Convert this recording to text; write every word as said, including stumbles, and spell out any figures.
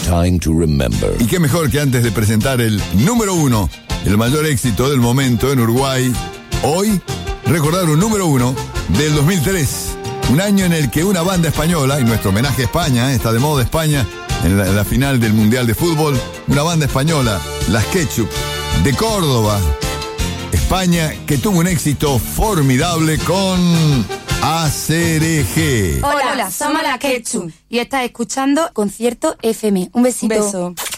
time to remember. Y qué mejor que antes de presentar el número uno, el mayor éxito del momento en Uruguay, hoy recordar un número uno del dos mil tres, un año en el que una banda española, y nuestro homenaje a España, ¿eh? Está de moda España, en la, en la final del Mundial de Fútbol, una banda española, Las Ketchup, de Córdoba, España, que tuvo un éxito formidable con A C R G. Hola, Hola somos Las Ketchup y estás escuchando Concierto F M. Un besito. Un beso.